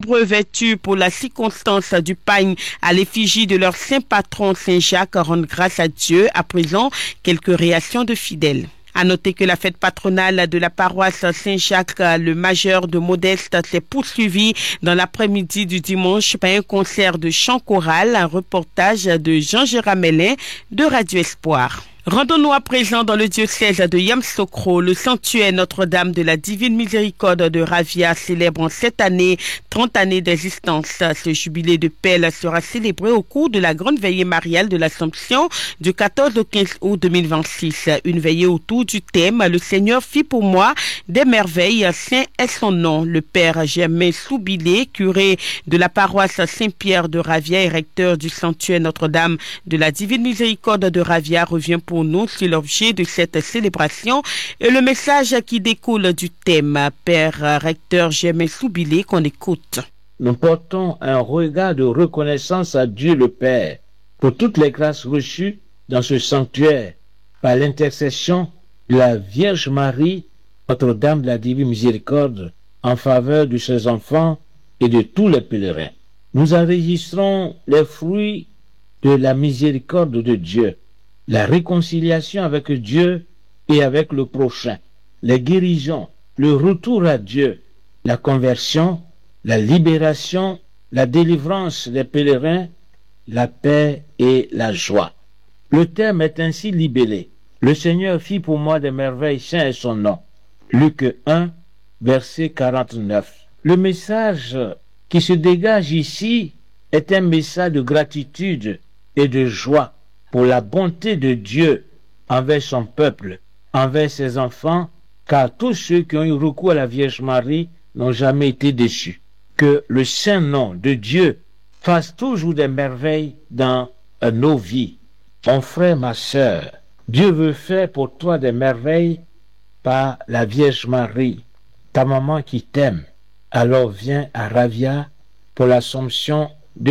nombreux vêtus pour la circonstance du pagne à l'effigie de leur saint patron Saint Jacques rendent grâce à Dieu. À présent, quelques réactions de fidèles. À noter que la fête patronale de la paroisse Saint-Jacques le Majeur de Modeste s'est poursuivie dans l'après-midi du dimanche par un concert de chant choral, un reportage de Jean-Gérard Mélin de Radio Espoir. Rendons-nous à présent dans le diocèse de Yamoussoukro. Le sanctuaire Notre-Dame de la Divine Miséricorde de Ravia célèbre en cette année 30 années d'existence. Ce jubilé de Pelle sera célébré au cours de la grande veillée mariale de l'Assomption du 14 au 15 août 2026. Une veillée autour du thème « Le Seigneur fit pour moi des merveilles, saint est son nom ». Le père Germain Soubilé, curé de la paroisse Saint-Pierre de Ravia et recteur du sanctuaire Notre-Dame de la Divine Miséricorde de Ravia, revient pour nous sur l'objet de cette célébration et le message qui découle du thème. Père recteur Germain Soubilé, qu'on écoute. Nous portons un regard de reconnaissance à Dieu le Père pour toutes les grâces reçues dans ce sanctuaire par l'intercession de la Vierge Marie, Notre-Dame de la Divine Miséricorde, en faveur de ses enfants et de tous les pèlerins. Nous enregistrons les fruits de la miséricorde de Dieu, la réconciliation avec Dieu et avec le prochain, les guérisons, le retour à Dieu, la conversion, la libération, la délivrance des pèlerins, la paix et la joie. Le thème est ainsi libellé. Le Seigneur fit pour moi des merveilles, saint est son nom. Luc 1, verset 49. Le message qui se dégage ici est un message de gratitude et de joie pour la bonté de Dieu envers son peuple, envers ses enfants, car tous ceux qui ont eu recours à la Vierge Marie n'ont jamais été déçus. Que le saint nom de Dieu fasse toujours des merveilles dans nos vies. Mon frère, ma sœur, Dieu veut faire pour toi des merveilles par la Vierge Marie, ta maman qui t'aime. Alors viens à Ravia pour l'Assomption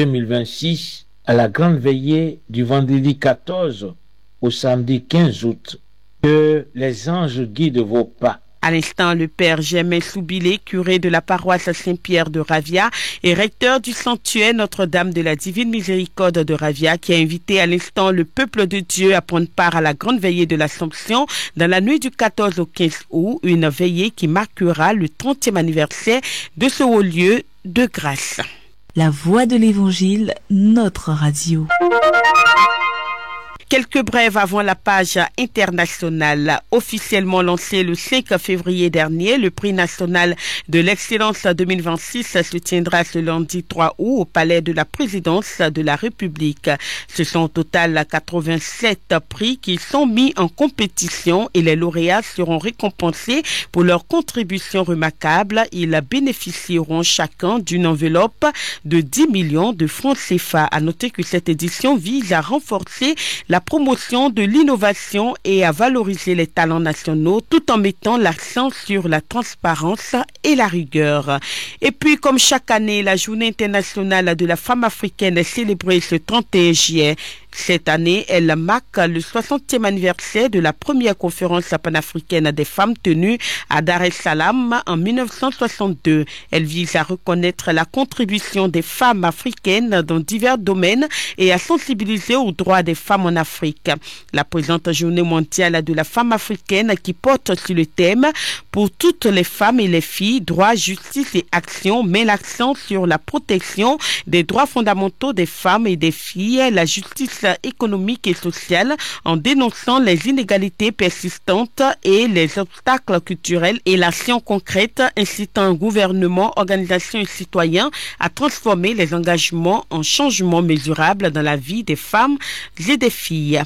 2026, à la grande veillée du vendredi 14 au samedi 15 août. Que les anges guident vos pas. À l'instant, le père Germain Soubilé, curé de la paroisse Saint-Pierre de Ravia et recteur du sanctuaire Notre-Dame de la Divine Miséricorde de Ravia, qui a invité à l'instant le peuple de Dieu à prendre part à la grande veillée de l'Assomption dans la nuit du 14 au 15 août, une veillée qui marquera le 30e anniversaire de ce haut lieu de grâce. La voix de l'Évangile, notre radio. Quelques brèves avant la page internationale. Officiellement lancé le 5 février dernier, le prix national de l'excellence 2026 se tiendra ce lundi 3 août au palais de la présidence de la République. Ce sont au total 87 prix qui sont mis en compétition et les lauréats seront récompensés pour leur contribution remarquable. Ils bénéficieront chacun d'une enveloppe de 10 millions de francs CFA. À noter que cette édition vise à renforcer la promotion de l'innovation et à valoriser les talents nationaux tout en mettant l'accent sur la transparence et la rigueur. Et puis, comme chaque année, la Journée internationale de la femme africaine est célébrée ce 31 juillet. Cette année, elle marque le 60e anniversaire de la première conférence panafricaine des femmes tenue à Dar es Salaam en 1962. Elle vise à reconnaître la contribution des femmes africaines dans divers domaines et à sensibiliser aux droits des femmes en Afrique. La présente journée mondiale de la femme africaine qui porte sur le thème « Pour toutes les femmes et les filles, droits, justice et action » met l'accent sur la protection des droits fondamentaux des femmes et des filles, la justice économique et sociale en dénonçant les inégalités persistantes et les obstacles culturels et l'action concrète incitant gouvernement, organisations et citoyens à transformer les engagements en changements mesurables dans la vie des femmes et des filles.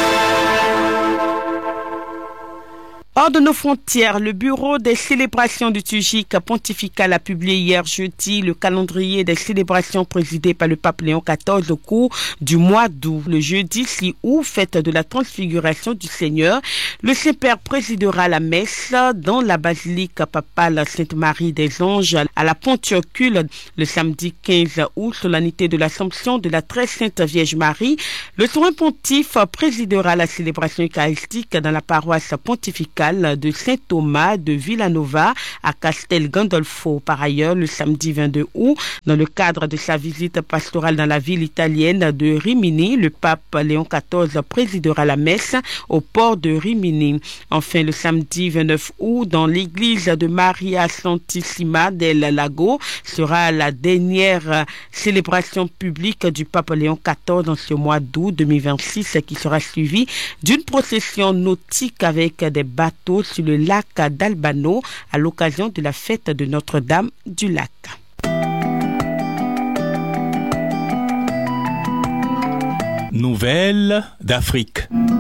Hors de nos frontières, le bureau des célébrations liturgiques pontificales a publié hier jeudi le calendrier des célébrations présidé par le pape Léon XIV au cours du mois d'août. Le jeudi 6 août, fête de la transfiguration du Seigneur, le Saint-Père présidera la messe dans la basilique papale Sainte-Marie des Anges à la Pontiocule. Le samedi 15 août, solennité de l'Assomption de la Très Sainte Vierge Marie, le souverain pontife présidera la célébration eucharistique dans la paroisse pontificale nationale de Saint-Thomas de Villanova à Castel Gandolfo. Par ailleurs, le samedi 22 août, dans le cadre de sa visite pastorale dans la ville italienne de Rimini, le pape Léon XIV présidera la messe au port de Rimini. Enfin, le samedi 29 août, dans l'église de Maria Santissima del Lago, sera la dernière célébration publique du pape Léon XIV dans ce mois d'août 2026 qui sera suivie d'une procession nautique avec des bateaux sur le lac d'Albano à l'occasion de la fête de Notre-Dame du Lac. Nouvelles d'Afrique.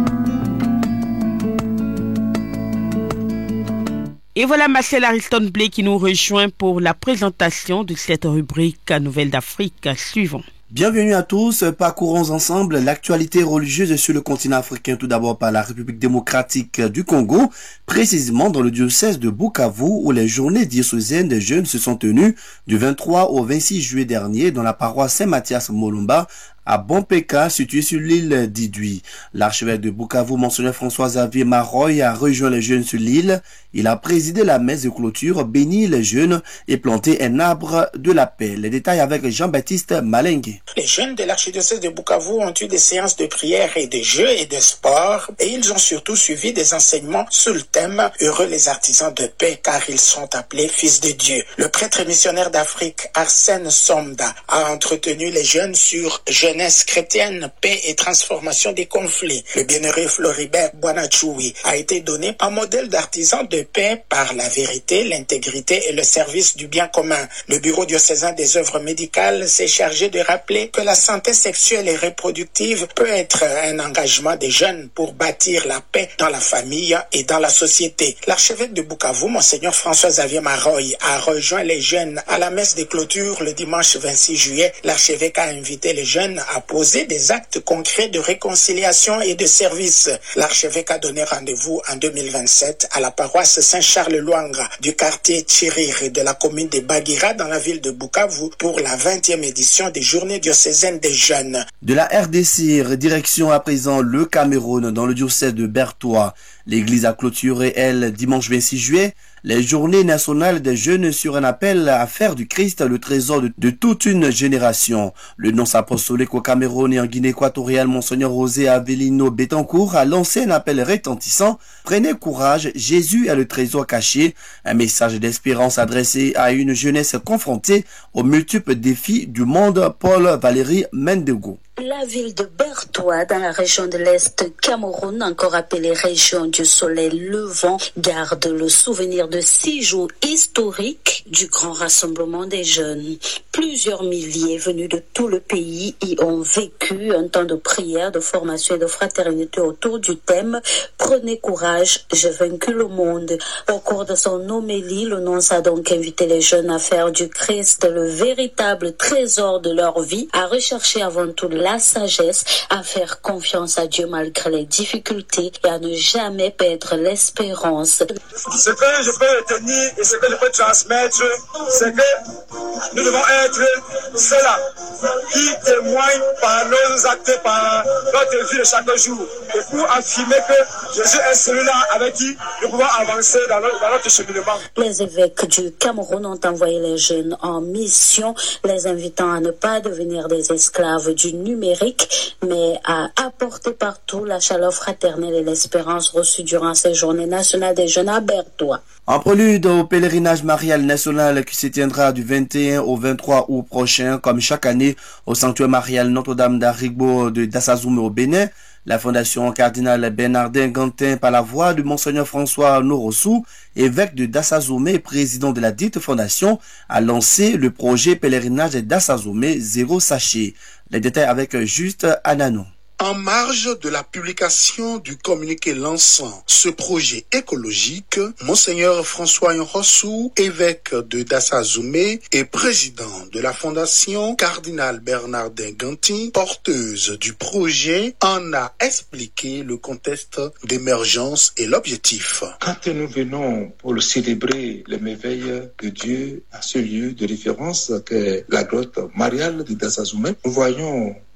Et voilà Marcel Ariston Blé qui nous rejoint pour la présentation de cette rubrique Nouvelles d'Afrique. Suivons. Bienvenue à tous, parcourons ensemble l'actualité religieuse sur le continent africain, tout d'abord par la République démocratique du Congo, précisément dans le diocèse de Bukavu où les journées diocésaines des jeunes se sont tenues du 23 au 26 juillet dernier dans la paroisse Saint-Mathias Molumba à Bompeka, situé sur l'île d'Idui. L'archevêque de Bukavu, Monseigneur François-Xavier Maroy, a rejoint les jeunes sur l'île. Il a présidé la messe de clôture, béni les jeunes et planté un arbre de la paix. Les détails avec Jean-Baptiste Malengue. Les jeunes de l'archidiocèse de Bukavu ont eu des séances de prière et de jeux et de sport et ils ont surtout suivi des enseignements sur le thème « Heureux les artisans de paix car ils sont appelés fils de Dieu ». Le prêtre missionnaire d'Afrique, Arsène Somda, a entretenu les jeunes sur jeunesse chrétienne, paix et transformation des conflits. Le bienheureux Floribert Boanachoui a été donné un modèle d'artisan de paix par la vérité, l'intégrité et le service du bien commun. Le bureau diocésain des œuvres médicales s'est chargé de rappeler que la santé sexuelle et reproductive peut être un engagement des jeunes pour bâtir la paix dans la famille et dans la société. L'archevêque de Bukavu, Monseigneur François-Xavier Maroy, a rejoint les jeunes à la messe de clôture le dimanche 26 juillet. L'archevêque a invité les jeunes à poser des actes concrets de réconciliation et de service. L'archevêque a donné rendez-vous en 2027 à la paroisse Saint-Charles-Luanga du quartier Tchiriri de la commune de Bagira dans la ville de Bukavu pour la 20e édition des Journées diocésaines des jeunes. De la RDC, direction à présent le Cameroun dans le diocèse de Bertois. L'église a clôturé, elle, dimanche 26 juillet, les journées nationales des jeunes sur un appel à faire du Christ le trésor de toute une génération. Le nonce apostolique au Cameroun et en Guinée équatoriale, Monseigneur José Avelino Betancourt, a lancé un appel retentissant. Prenez courage, Jésus est le trésor caché. Un message d'espérance adressé à une jeunesse confrontée aux multiples défis du monde. Paul Valéry Mendego. La ville de Bertois, dans la région de l'Est Cameroun, encore appelée région du soleil levant, garde le souvenir de 6 jours historiques du grand rassemblement des jeunes. Plusieurs milliers venus de tout le pays y ont vécu un temps de prière, de formation et de fraternité autour du thème « Prenez courage, j'ai vaincu le monde ». Au cours de son homélie, le nonce a donc invité les jeunes à faire du Christ le véritable trésor de leur vie, à rechercher avant tout la sagesse, à faire confiance à Dieu malgré les difficultés et à ne jamais perdre l'espérance. Ce que je peux retenir et ce que je peux transmettre, c'est que nous devons être ceux-là qui témoignent par nos actes, par notre vie de chaque jour. Et pour affirmer que Jésus est celui-là avec qui nous pouvons avancer dans notre cheminement. Les évêques du Cameroun ont envoyé les jeunes en mission, les invitant à ne pas devenir des esclaves du numérique, mais à apporter partout la chaleur fraternelle et l'espérance reçue durant ces journées nationales des jeunes à Bertois. En prélude au pèlerinage marial national qui se tiendra du 21 au 23 août prochain, comme chaque année, au sanctuaire marial Notre-Dame d'Arigbo de Dassazoumé au Bénin, la Fondation Cardinal Bernardin Gantin, par la voix de Monseigneur François Norossou, évêque de Dassazoumé et président de la dite fondation, a lancé le projet pèlerinage de Dassazoumé Zéro Sachet. Les détails avec Juste Ananou. En marge de la publication du communiqué lançant ce projet écologique, Monseigneur François Norossou, évêque de Dassazoumé et président de la Fondation Cardinal Bernardin Gantin, porteuse du projet, en a expliqué le contexte d'émergence et l'objectif. Quand nous venons pour célébrer le merveille de Dieu à ce lieu de référence qu'est la grotte mariale de Dassazoumé, nous voyons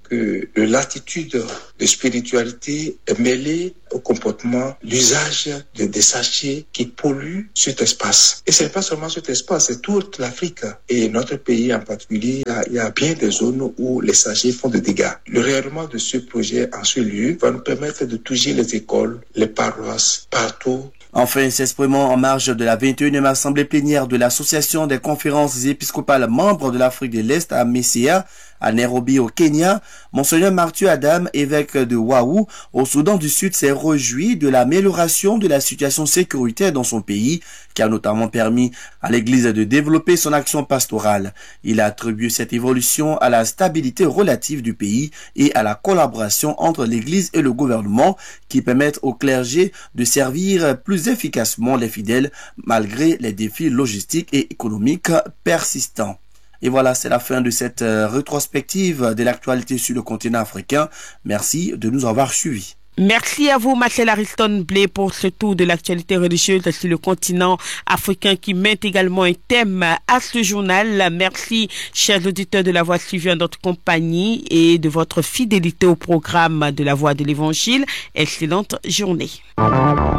que l'attitude de spiritualité est mêlée au comportement, l'usage des sachets qui polluent cet espace. Et ce n'est pas seulement cet espace, c'est toute l'Afrique. Et notre pays en particulier, il y a bien des zones où les sachets font des dégâts. Le rayonnement de ce projet en ce lieu va nous permettre de toucher les écoles, les paroisses, partout. Enfin, s'exprimant en marge de la 21e assemblée plénière de l'Association des conférences épiscopales membres de l'Afrique de l'Est à Messéa, à Nairobi au Kenya, Monseigneur Mathieu Adam, évêque de Waou, au Soudan du Sud, s'est réjoui de l'amélioration de la situation sécuritaire dans son pays, qui a notamment permis à l'Église de développer son action pastorale. Il a attribué cette évolution à la stabilité relative du pays et à la collaboration entre l'Église et le gouvernement qui permettent au clergé de servir plus efficacement les fidèles malgré les défis logistiques et économiques persistants. Et voilà, c'est la fin de cette rétrospective de l'actualité sur le continent africain. Merci de nous avoir suivis. Merci à vous, Marcel Ariston Blé, pour ce tour de l'actualité religieuse sur le continent africain qui met également un thème à ce journal. Merci, chers auditeurs de La Voix suivie en notre compagnie et de votre fidélité au programme de La Voix de l'Évangile. Excellente journée.